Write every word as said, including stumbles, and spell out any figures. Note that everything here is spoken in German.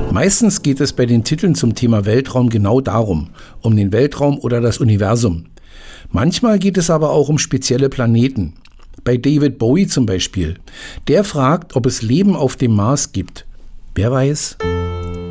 Meistens geht es bei den Titeln zum Thema Weltraum genau darum, um den Weltraum oder das Universum. Manchmal geht es aber auch um spezielle Planeten. Bei David Bowie zum Beispiel. Der fragt, ob es Leben auf dem Mars gibt. Wer weiß?